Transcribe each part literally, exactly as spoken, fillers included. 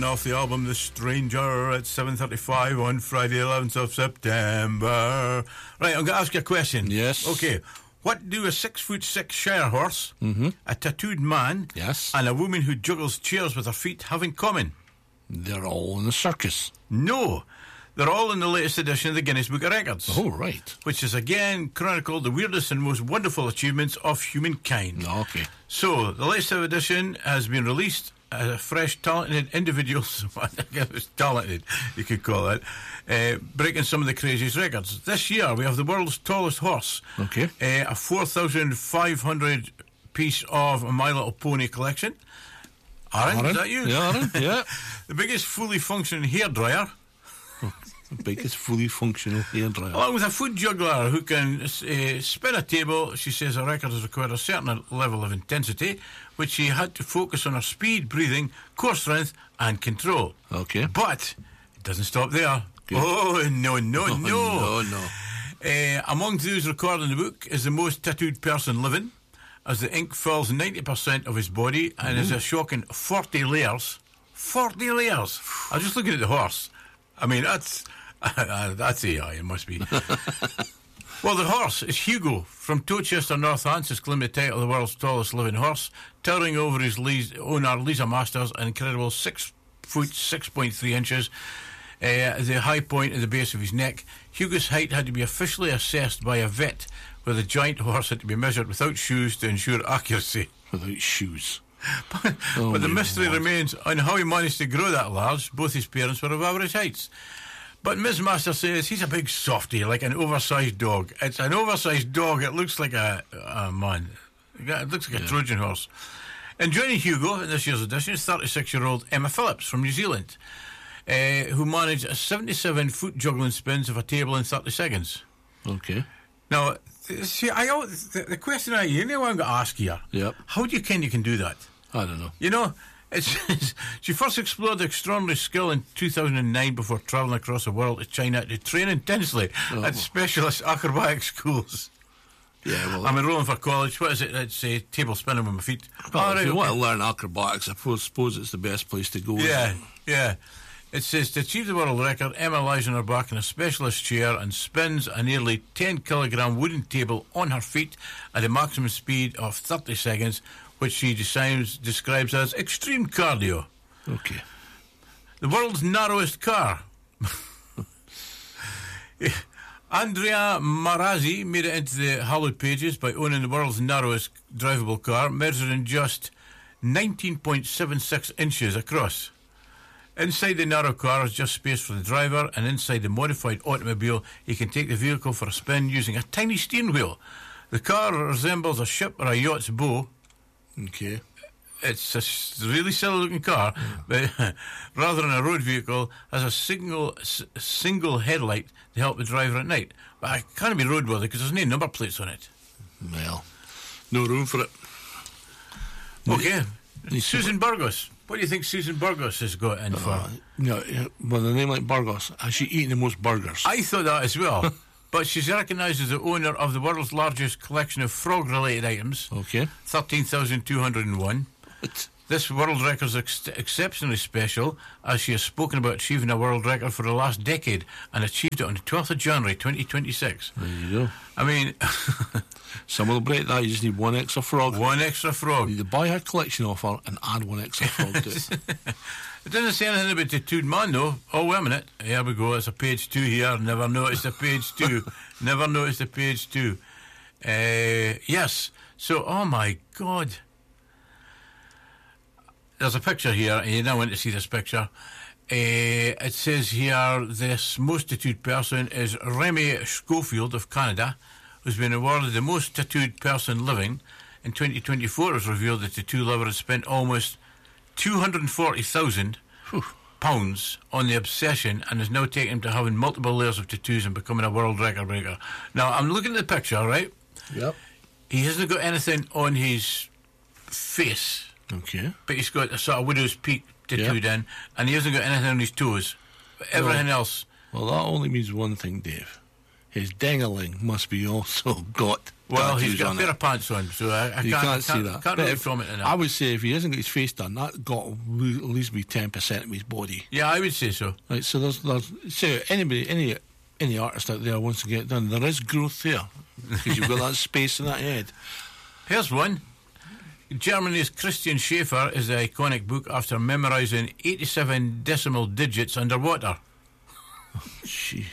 Off the album The Stranger at seven thirty-five on Friday eleventh of September. Right, I'm going to ask you a question. Yes. Okay. What do a six foot six shire horse, mm-hmm. a tattooed man, yes. and a woman who juggles chairs with her feet have in common? They're all in the circus. No. They're all in the latest edition of the Guinness Book of Records. Oh, right. Which is again chronicled the weirdest and most wonderful achievements of humankind. Okay. So, the latest edition has been released. A fresh, talented individuals, I think it was talented, you could call it, uh, breaking some of the craziest records. This year, we have the world's tallest horse. Okay. Uh, a four thousand five hundred piece of My Little Pony collection. Aaron, Aaron? is that you? Yeah, Aaron, yeah. The biggest fully functioning hairdryer. The biggest fully functional hairdryer. Along with a foot juggler who can uh, spin a table. She says her record has required a certain level of intensity, which she had to focus on her speed, breathing, core strength, and control. Okay. But it doesn't stop there. Good. Oh, no, no, Oh, no. no, no. Uh, among those recorded in the book is the most tattooed person living, as the ink fills ninety percent of his body and Ooh. is a shocking forty layers. forty layers. I was just looking at the horse. I mean, that's... Uh, that's A I, it must be. Well, the horse is Hugo from Towcester, North Hants, has claimed the title of the world's tallest living horse, towering over his Lisa, owner, Lisa Masters, an incredible six foot six point three inches, uh, the high point at the base of his neck. Hugo's height had to be officially assessed by a vet, where the giant horse had to be measured without shoes to ensure accuracy. Without shoes. but oh but the mystery God. remains on how he managed to grow that large. Both his parents were of average heights. But Miz Master says he's a big softy, like an oversized dog. It's an oversized dog. It looks like a... Oh, man. It looks like a yeah. Trojan horse. And joining Hugo in this year's edition is thirty-six-year-old Emma Phillips from New Zealand, uh, who managed a seventy-seven foot juggling spins of a table in thirty seconds. Okay. Now, see, I the, the question I... You know what I'm going to ask here? Yep. How do you ken you can do that? I don't know. You know... It's, she first explored extraordinary skill in two thousand nine before travelling across the world to China to train intensely oh. at specialist acrobatic schools. Yeah, well... I'm enrolling for college. What is it? It's uh, table spinning with my feet. Well, oh, if right, you okay. want to learn acrobatics, I suppose it's the best place to go. Yeah, yeah. It says, to achieve the world record, Emma lies on her back in a specialist chair and spins a nearly ten kilogram wooden table on her feet at a maximum speed of thirty seconds, which she describes, describes as extreme cardio. Okay. The world's narrowest car. Andrea Marazzi made it into the hallowed pages by owning the world's narrowest drivable car, measuring just nineteen point seven six inches across. Inside the narrow car is just space for the driver, and inside the modified automobile, he can take the vehicle for a spin using a tiny steering wheel. The car resembles a ship or a yacht's bow. Okay. It's a really silly-looking car, mm. but rather than a road vehicle, has a single s- single headlight to help the driver at night. But it can't be roadworthy because there's no number plates on it. Well, no room for it. Okay. Susan Burgos. What do you think Susan Burgos has got in for? Uh, no, with a name like Burgos, has she eaten the most burgers? I thought that as well. But she's recognised as the owner of the world's largest collection of frog-related items. Okay. thirteen thousand two hundred one. This world record is ex- exceptionally special, as she has spoken about achieving a world record for the last decade and achieved it on the twelfth of January twenty twenty-six. There you go. I mean... Some will break that. You just need one extra frog. One extra frog. You need to buy her collection offer and add one extra frog to it. It doesn't say anything about tattooed man, though. Oh, wait a minute. Here we go. It's a page two here. Never noticed a page two. Never noticed a page two. Uh, yes. So, oh my God. There's a picture here, and you now want to see this picture. Uh, it says here, this most tattooed person is Remy Schofield of Canada, who's been awarded the most tattooed person living. In twenty twenty-four, it was revealed that the tattoo lover had spent almost two hundred forty thousand pounds on the obsession and has now taken him to having multiple layers of tattoos and becoming a world record breaker. Now, I'm looking at the picture, right? Yep. He hasn't got anything on his face. Okay. But he's got a sort of widow's peak tattooed yep. in, and he hasn't got anything on his toes. But everything well, else... Well, that only means one thing, Dave. His ding-a-ling must be also got Well, tattoos he's got a on pair it. of pants on, so I, I You can't, can't, I see can't, that. can't But really if- comment on that. I would say if he hasn't got his face done, that got at least be ten percent of his body. Yeah, I would say so. Right, so there's, there's so anybody, any any artist out there wants to get it done, there is growth there because you've got that space in that head. Here's one. Germany's Christian Schaefer is the iconic book after memorising eighty-seven decimal digits underwater. Gee.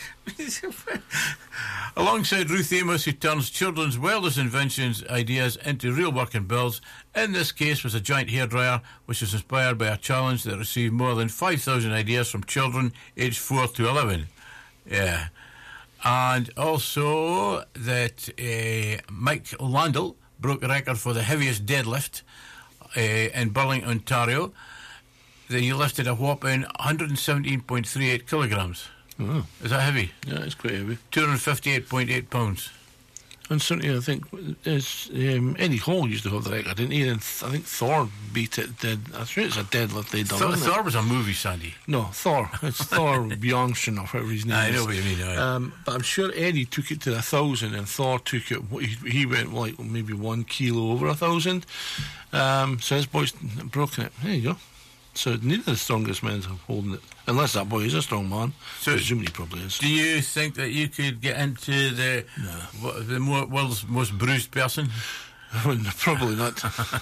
Alongside Ruth Amos, who turns children's wildest inventions ideas into real working builds, in this case was a giant hairdryer, which was inspired by a challenge that received more than five thousand ideas from children aged four to eleven. Yeah. And also that uh, Mike Landel broke a record for the heaviest deadlift uh, in Burlington, Ontario. He lifted a whopping one hundred seventeen point three eight kilograms. Oh. Is that heavy? Yeah, it's quite heavy. two hundred fifty-eight point eight pounds. And certainly, I think it's, um, Eddie Hall used to have the record, didn't he? And th- I think Thor beat it. Dead. I think it's a deadlift they done. Thor, wasn't it? Thor was a movie, Sandy. No, Thor. It's Thor Bjornsson or whatever his name I is. know what you mean. Right. Um, but I'm sure Eddie took it to a thousand, and Thor took it. He, he went like maybe one kilo over a thousand. Um, so his boy's broken it. There you go. So neither of the strongest men are holding it, unless that boy is a strong man. So- Presumably, he probably is. Do you think that you could get into the No. the mo- world's most bruised person? Probably not.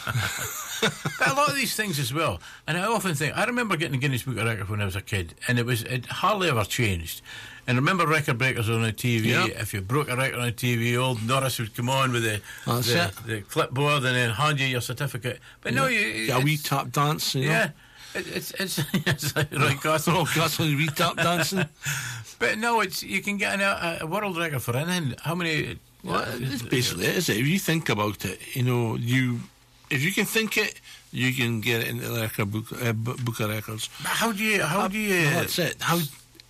But a lot of these things as well. And I often think, I remember getting a Guinness Book of Records when I was a kid, and it was it hardly ever changed. And I remember record breakers on the T V. Yeah. If you broke a record on the T V, old Norris would come on with the That's the, it. the clipboard and then hand you your certificate. But no, you Yeah, a wee it's- tap dance. You know? yeah. It, it's it's it's like right, Castle. Oh, Castle, wee tap dancing. But no, it's you can get an, a, a world record for anything. How many? Well, it's basically it, is it? If you think about it, you know, you if you can think it, you can get it into the record book, uh, bu- book of records. How do you? How do you? Well, that's it. How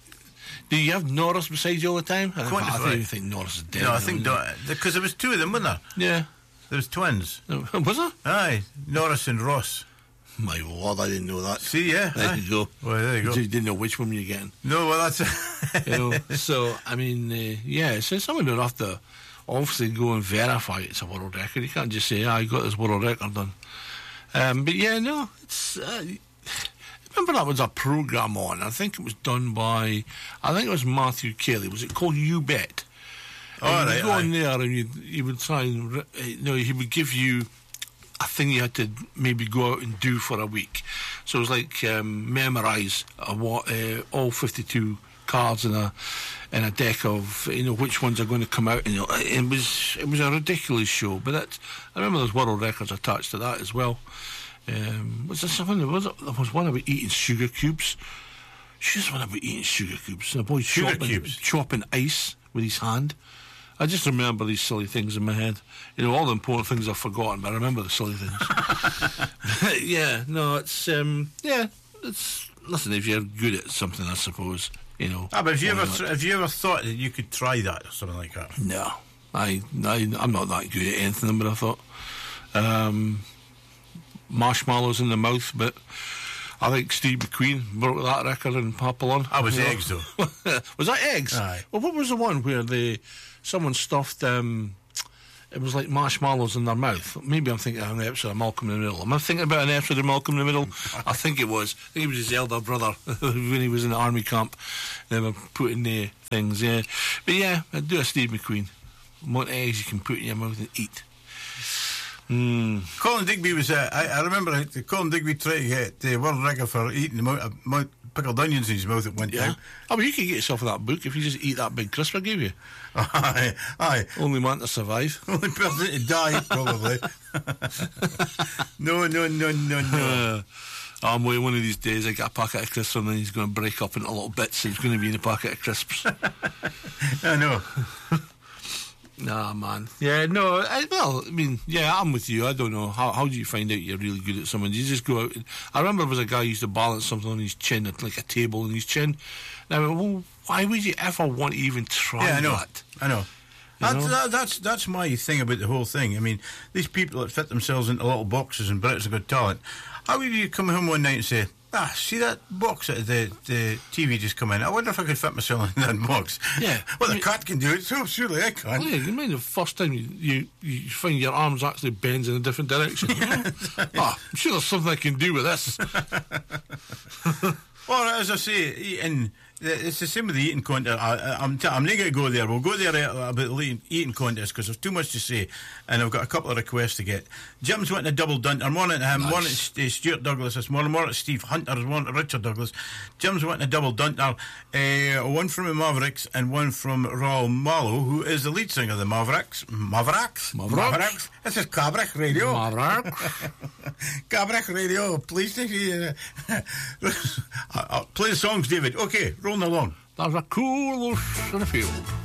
do you have Norris beside you all the time? I, think, I Quantify. think, think Norris is dead. No, I now, think isn't because there was two of them, wasn't there? he? Yeah. There was twins. Was there? Aye, Norris and Ross. My word, I didn't know that. See, yeah. There aye. you go. Well, there you go. You didn't know which one you're getting. No, well, that's You know, so I mean, uh, yeah. So someone would have to obviously go and verify it's a world record. You can't just say, "Ah, I got this world record done." Um, but yeah, no. It's. Uh, remember that was a program on. I think it was done by. I think it was Matthew Kelly. Was it called You Bet? All And right, you'd go aye. in there and you you would try and re- uh, you know he would give you a thing you had to maybe go out and do for a week. So it was like um, memorise a, wa- uh, all fifty-two cards in a in a deck of you know which ones are going to come out. And you know, it was it was a ridiculous show. But that, I remember there's world records attached to that as well. Um, was there something? There was there was one about eating sugar cubes. She just one about eating sugar cubes. And a boy Sugar chopping, cubes? chopping ice with his hand. I just remember these silly things in my head. You know, all the important things I've forgotten, but I remember the silly things. Yeah, no, it's um, yeah, it's listen. If you're good at something, I suppose you know. Ah, but have you why ever not? th- have you ever thought that you could try that or something like that? No, I, I, I'm not that good at anything. But I thought um, marshmallows in the mouth, but. I think Steve McQueen broke that record in Papillon. I was You know? eggs though. Was that eggs? Aye. Well, what was the one where they someone stuffed? Um, it was like marshmallows in their mouth. Maybe I'm thinking of an episode of Malcolm in the Middle. Am I thinking about an episode of Malcolm in the Middle? I think it was. I think it was his elder brother when he was in the army camp. They were putting the things. Yeah, but yeah, I'd do a Steve McQueen. What eggs you can put in your mouth and eat. Mm. Colin Digby was. Uh, I, I remember uh, Colin Digby tried to get the world record for eating the amount of amount pickled onions in his mouth at one Yeah. time. Oh, but you could get yourself that book if you just eat that big crisp I gave you. Aye, aye. Only man to survive. Only person to die, probably. no, no, no, no, no. Uh, I'm waiting one of these days. I get a packet of crisps and then he's going to break up into little bits. And it's going to be in a packet of crisps. I know. Nah, man. Yeah, no. I, well, I mean, yeah, I'm with you. I don't know how. How do you find out you're really good at something? Do you just go out? And, I remember there was a guy who used to balance something on his chin, like a table on his chin. And I went, well, why would you ever want to even try Yeah, I know. that? I know. That's, know? that, that's that's my thing about the whole thing. I mean, these people that fit themselves into little boxes and Britain's Got Talent. How would you come home one night and say, Ah, see that box that the, the T V just come in? I wonder if I could fit myself in that box. Yeah. Well, I the mean- cat can do it, so surely I can. Oh, yeah, you mean the first time you, you, you find your arms actually bends in a different direction? Oh, I'm sure there's something I can do with this. Or, as I say, eating, it's the same with the eating contest. I, I'm, t- I'm not going to go there. We'll go there uh, about the eating, eating contest because there's too much to say, and I've got a couple of requests to get. Jim's wanting a double dunter. Morning to him. Nice. Morning to St- Stuart Douglas this morning. Morning to Steve Hunter. Morning to Richard Douglas. Jim's wanting a double dunter. Uh, one from the Mavericks and one from Raul Malo, who is the lead singer of the Mavericks. Mavericks? Mavericks. This is Cabrec Radio. Maverick. Cabrec Radio, please. Uh, uh, play the songs, David. Okay, rolling along. There's a cool in the field.